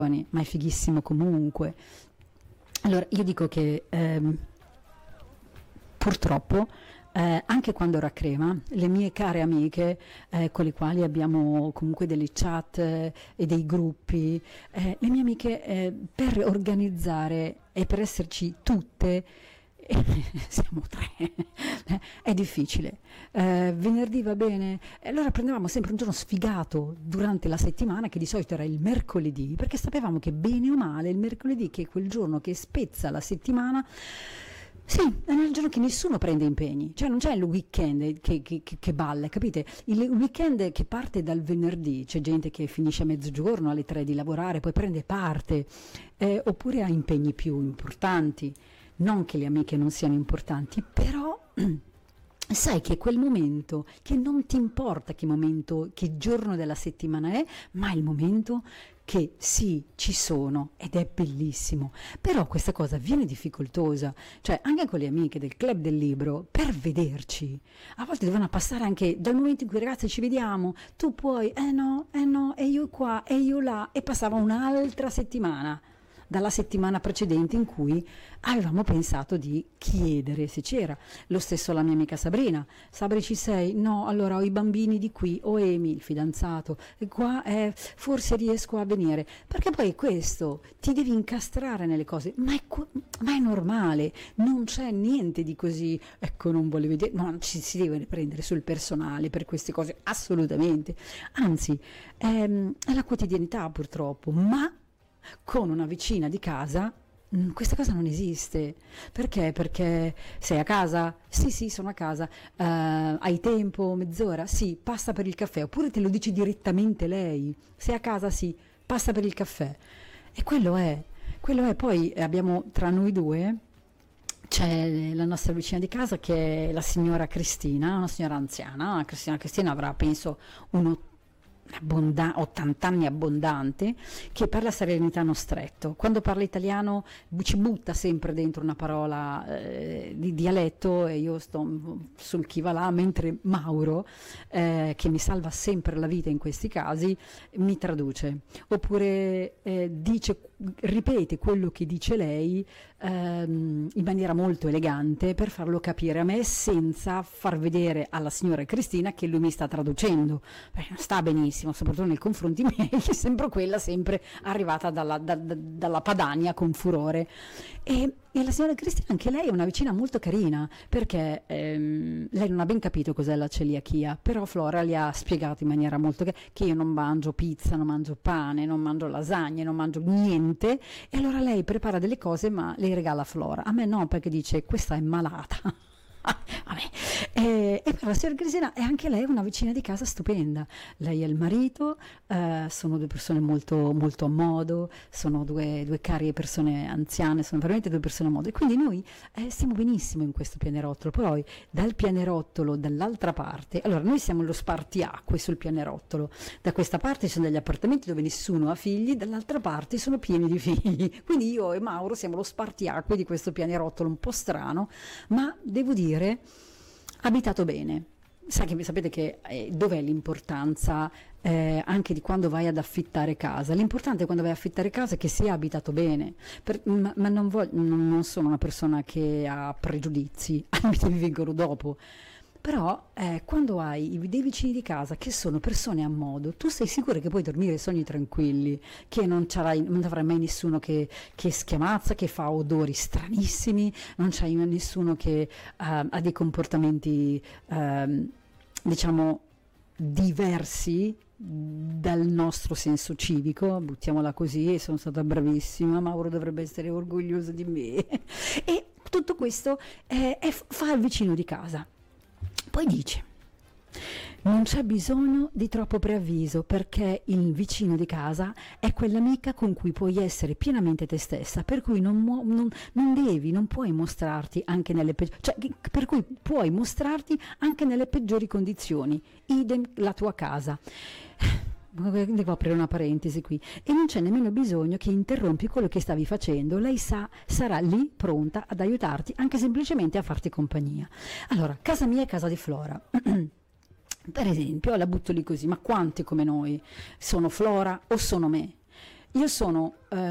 ma è fighissimo comunque. Allora, io dico che purtroppo, anche quando ero a Crema, le mie care amiche, con le quali abbiamo comunque delle chat e dei gruppi, le mie amiche, per organizzare e per esserci tutte, siamo tre, è difficile. Venerdì va bene, e allora prendevamo sempre un giorno sfigato durante la settimana, che di solito era il mercoledì, perché sapevamo che bene o male il mercoledì, che è quel giorno che spezza la settimana, sì, è il giorno che nessuno prende impegni, cioè non c'è il weekend che balla, capite? Il weekend che parte dal venerdì, c'è gente che finisce a mezzogiorno, alle 3 di lavorare, poi prende parte, oppure ha impegni più importanti. Non che le amiche non siano importanti, però sai che quel momento, che non ti importa che momento, che giorno della settimana è, ma è il momento che sì, ci sono ed è bellissimo. Però questa cosa viene difficoltosa, cioè anche con le amiche del club del libro, per vederci, a volte devono passare anche dal momento in cui ragazzi ci vediamo, tu puoi, no, e io qua, e io là, e passava un'altra settimana dalla settimana precedente in cui avevamo pensato di chiedere se c'era. Lo stesso la mia amica Sabrina. Sabri, ci sei? No, allora ho i bambini di qui, o Emi, il fidanzato, e qua forse riesco a venire. Perché poi questo, ti devi incastrare nelle cose, ma è normale, non c'è niente di così, ecco non volevo vedere, no, ci si deve prendere sul personale per queste cose, assolutamente. Anzi, è la quotidianità purtroppo, ma con una vicina di casa questa cosa non esiste. Perché? Perché sei a casa? Sì, sono a casa. Hai tempo? Mezz'ora? Sì, passa per il caffè. Oppure te lo dice direttamente lei. Sei a casa? Sì, passa per il caffè. E quello è. Poi abbiamo tra noi due, c'è la nostra vicina di casa che è la signora Cristina, una signora anziana. Cristina avrà penso 80 anni abbondante, che parla serenitano stretto. Quando parla italiano ci butta sempre dentro una parola di dialetto, e io sto sul chi va là, mentre Mauro, che mi salva sempre la vita in questi casi, mi traduce. Oppure ripete quello che dice lei in maniera molto elegante per farlo capire a me, senza far vedere alla signora Cristina che lui mi sta traducendo. Non sta benissimo, soprattutto nei confronti miei, che sembro quella sempre arrivata dalla Padania con furore. E la signora Cristina, anche lei è una vicina molto carina, perché lei non ha ben capito cos'è la celiachia, però Flora gli ha spiegato in maniera molto che io non mangio pizza, non mangio pane, non mangio lasagne, non mangio niente, e allora lei prepara delle cose ma le regala a Flora. A me no, perché dice questa è malata. Vabbè. E però la signora Cristina è anche lei una vicina di casa stupenda. Lei e il marito sono due persone molto, molto a modo, sono due carie persone anziane, sono veramente due persone a modo, e quindi noi stiamo benissimo in questo pianerottolo. Poi dal pianerottolo dall'altra parte, allora noi siamo lo spartiacque sul pianerottolo, da questa parte ci sono degli appartamenti dove nessuno ha figli, dall'altra parte sono pieni di figli, quindi io e Mauro siamo lo spartiacque di questo pianerottolo un po' strano, ma devo dire abitato bene. Sapete che dov'è l'importanza anche di quando vai ad affittare casa? L'importante quando vai ad affittare casa è che sia abitato bene, ma non sono una persona che ha pregiudizi, mi vengono dopo. Però quando hai dei vicini di casa che sono persone a modo, tu sei sicuro che puoi dormire sogni tranquilli, che non avrai mai nessuno che schiamazza, che fa odori stranissimi, non c'hai nessuno che ha dei comportamenti diciamo diversi dal nostro senso civico, buttiamola così, e sono stata bravissima, Mauro dovrebbe essere orgoglioso di me. E tutto questo fa il vicino di casa. Poi dice, non c'è bisogno di troppo preavviso, perché il vicino di casa è quell'amica con cui puoi essere pienamente te stessa, per cui non puoi mostrarti anche per cui puoi mostrarti anche nelle peggiori condizioni, idem la tua casa. Devo aprire una parentesi qui. E non c'è nemmeno bisogno che interrompi quello che stavi facendo, lei sarà lì pronta ad aiutarti, anche semplicemente a farti compagnia. Allora, casa mia e casa di Flora. Per esempio, la butto lì così, ma quante come noi sono Flora o sono me? Io sono